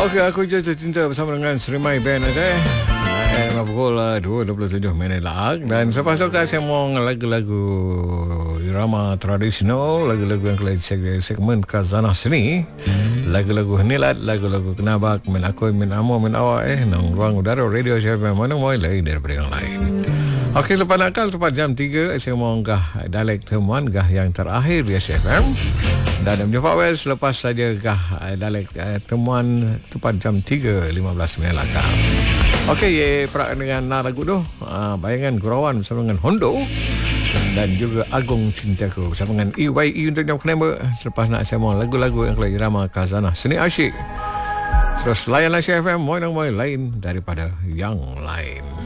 Okey, aku jatuh cinta bersama dengan Serimai Band pukul 2.27 minit lah. Dan selepas tu saya mau lagu-lagu irama tradisional, lagu-lagu yang kelai segmen Khazanah Seni, lagu-lagu henilat, lagu-lagu kenabak, min aku, min amo, min awak nang ruang udara radio siapa mana mau lain daripada yang lain. Okey, lepas nakal tepat jam 3 saya mau gah Dialek Temuan gah yang terakhir di SFM. Dan menjumpa Wes selepas saja gah Dialek Temuan tepat jam 3.15 minit lah. Okey, perak dengan lagu tu Bayangan Gurauan bersama dengan Hondo dan juga Agung Cintaku bersama dengan EYE untuk jam kenapa. Selepas nak saya mau lagu-lagu yang kelai irama Khazanah Seni Asyik. Terus layanlah SFM, moy lain daripada yang lain.